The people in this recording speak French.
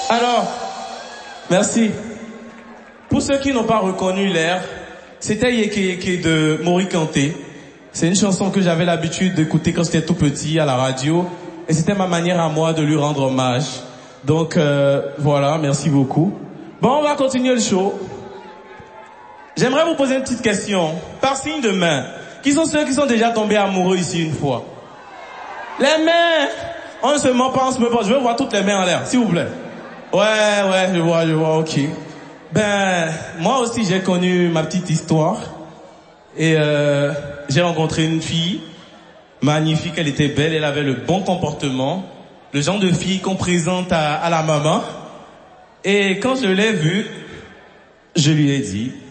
Alors, merci. Pour ceux qui n'ont pas reconnu l'air, c'était Yeke Yeke de Mori Kanté. C'est une chanson que j'avais l'habitude d'écouter quand j'étais tout petit à la radio. Et c'était ma manière à moi de lui rendre hommage. Donc voilà, merci beaucoup. Bon, on va continuer le show. J'aimerais vous poser une petite question. Par signe de main, qui sont ceux qui sont déjà tombés amoureux ici une fois? Les mains! On ne se ment pas, on se met pas. Je veux voir toutes les mains en l'air, s'il vous plaît. Ouais, je vois, ok. Ben, moi aussi j'ai connu ma petite histoire. Et j'ai rencontré une fille magnifique, elle était belle, elle avait le bon comportement. Le genre de fille qu'on présente à la maman. Et quand je l'ai vue, je lui ai dit...